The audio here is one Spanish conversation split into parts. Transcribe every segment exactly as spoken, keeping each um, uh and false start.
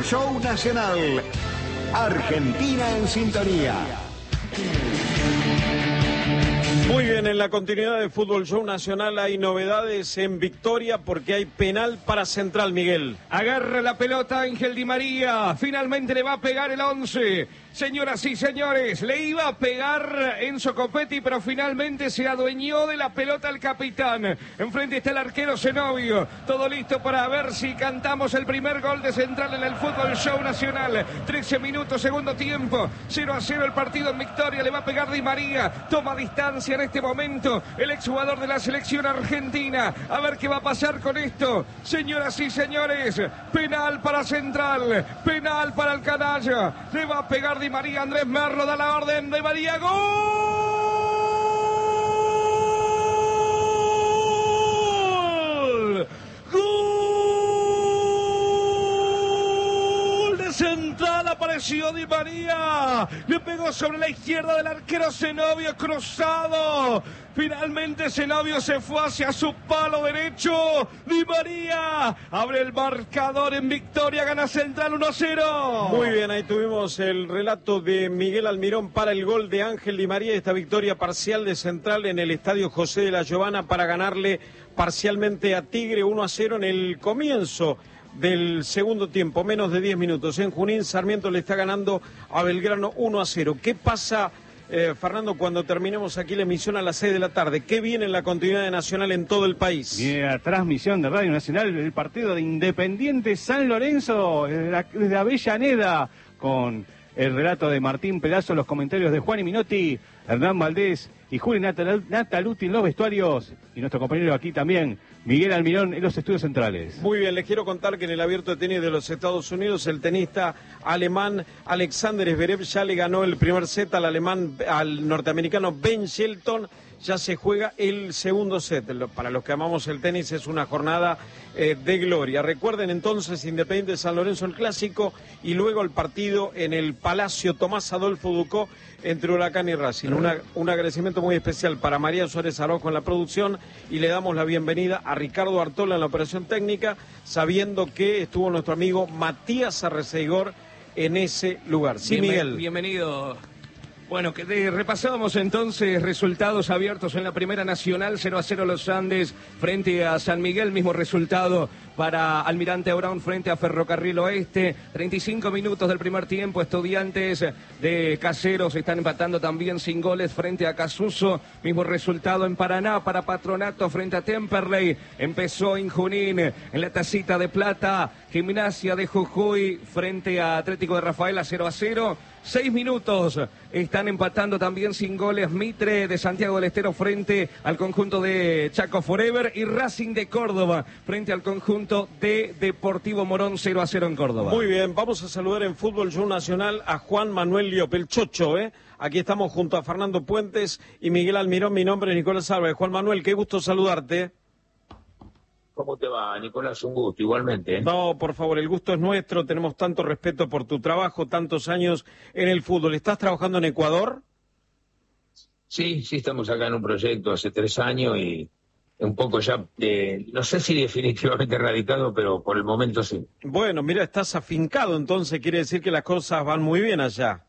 Show Nacional. Argentina en sintonía. Muy bien, en la continuidad de Fútbol Show Nacional hay novedades en Victoria porque hay penal para Central, Miguel. Agarra la pelota Ángel Di María, finalmente le va a pegar el once. Señoras y señores, le iba a pegar Enzo Copetti, pero finalmente se adueñó de la pelota el capitán. Enfrente está el arquero Zenobio. Todo listo para ver si cantamos el primer gol de Central en el Fútbol Show Nacional. trece minutos, segundo tiempo. cero a cero el partido en Victoria. Le va a pegar Di María. Toma distancia en este momento el exjugador de la selección argentina. A ver qué va a pasar con esto. Señoras y señores, penal para Central. Penal para el canalla. Le va a pegar Di María, Andrés Merlo da la orden, Di María, ¡gol! ¡Gol de Central! Apareció Di María, le pegó sobre la izquierda del arquero Zenobio, cruzado. Finalmente Zenobio se fue hacia su palo derecho. Di María abre el marcador en Victoria, gana Central uno a cero. Muy bien, ahí tuvimos el relato de Miguel Almirón para el gol de Ángel Di María. Esta victoria parcial de Central en el Estadio José de la Giovana para ganarle parcialmente a Tigre uno a cero en el comienzo del segundo tiempo, menos de diez minutos. En Junín, Sarmiento le está ganando a Belgrano uno a cero. ¿Qué pasa, eh, Fernando, cuando terminemos aquí la emisión a las seis de la tarde? ¿Qué viene en la continuidad de Nacional en todo el país? Viene la transmisión de Radio Nacional, el partido de Independiente San Lorenzo, desde Avellaneda, con el relato de Martín Pedazo, los comentarios de Juan y Minotti, Hernán Valdés y Juli Natal Nataluti en los vestuarios, y nuestro compañero aquí también, Miguel Almirón, en los estudios centrales. Muy bien, les quiero contar que en el Abierto de Tenis de los Estados Unidos, el tenista alemán Alexander Zverev ya le ganó el primer set al alemán, al norteamericano Ben Shelton. Ya se juega el segundo set. Para los que amamos el tenis es una jornada eh, de gloria. Recuerden entonces Independiente San Lorenzo el clásico y luego el partido en el Palacio Tomás Adolfo Ducó entre Huracán y Racing. Una, un agradecimiento muy especial para María Suárez Araujo en la producción y le damos la bienvenida a Ricardo Artola en la operación técnica, sabiendo que estuvo nuestro amigo Matías Arreceigor en ese lugar. Sí, Bienven Miguel. Bienvenido. Bueno, que de, repasábamos entonces resultados abiertos en la Primera Nacional, cero a cero Los Andes frente a San Miguel, mismo resultado para Almirante Brown frente a Ferrocarril Oeste, treinta y cinco minutos del primer tiempo, Estudiantes de Caseros están empatando también sin goles frente a Casuso, mismo resultado en Paraná para Patronato frente a Temperley, empezó en Junín, en la Tacita de Plata, Gimnasia de Jujuy frente a Atlético de Rafaela, cero a cero. Seis minutos, están empatando también sin goles Mitre de Santiago del Estero frente al conjunto de Chaco Forever y Racing de Córdoba frente al conjunto de Deportivo Morón, cero a cero en Córdoba. Muy bien, vamos a saludar en Fútbol Show Nacional a Juan Manuel Liop, el Chocho, ¿eh? Aquí estamos junto a Fernando Puentes y Miguel Almirón, mi nombre es Nicolás Álvarez. Juan Manuel, qué gusto saludarte. ¿Cómo te va, Nicolás? Un gusto, igualmente. ¿eh? No, por favor, el gusto es nuestro, tenemos tanto respeto por tu trabajo, tantos años en el fútbol. ¿Estás trabajando en Ecuador? Sí, sí, estamos acá en un proyecto hace tres años y un poco ya, eh, no sé si definitivamente radicado, pero por el momento sí. Bueno, mira, estás afincado, entonces quiere decir que las cosas van muy bien allá.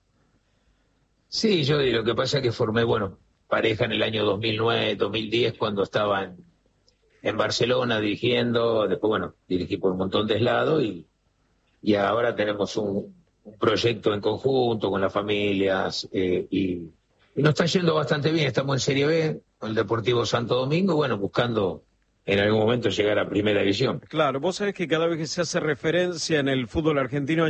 Sí, yo lo que pasa es que formé, bueno, pareja en el año dos mil nueve, dos mil diez, cuando estaba en, en Barcelona dirigiendo, después, bueno, dirigí por un montón de lados y, y ahora tenemos un, un proyecto en conjunto con las familias eh, y, y nos está yendo bastante bien. Estamos en Serie B con el Deportivo Santo Domingo, bueno, buscando en algún momento llegar a Primera División. Claro, vos sabés que cada vez que se hace referencia en el fútbol argentino